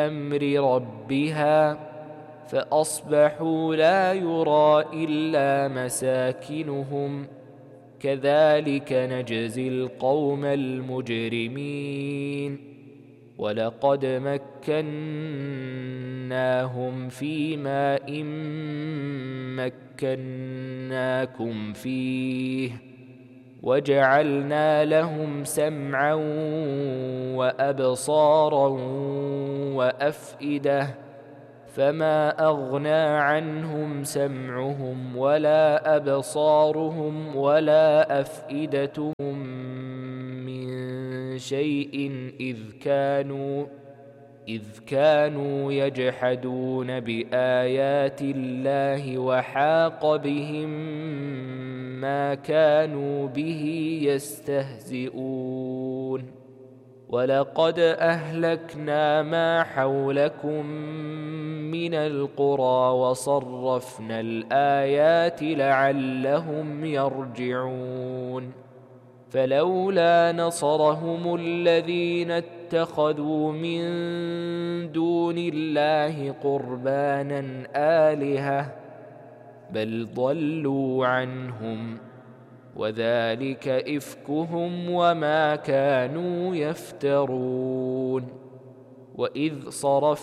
أمر ربها فأصبحوا لا يرى إلا مساكنهم كذلك نجزي القوم المجرمين ولقد مكناهم في ماء مكناكم فيه وجعلنا لهم سمعا وأبصارا وأفئدة فما أغنى عنهم سمعهم ولا أبصارهم ولا أفئدتهم من شيء إذ كانوا يجحدون بآيات الله وحاق بهم ما كانوا به يستهزئون ولقد أهلكنا ما حولكم من القرى وصرفنا الآيات لعلهم يرجعون فلولا نصرهم الذين اتخذوا من دون الله قربانا آلهة بل ضلوا عنهم وذلك إفكهم وما كانوا يفترون وإذ صرف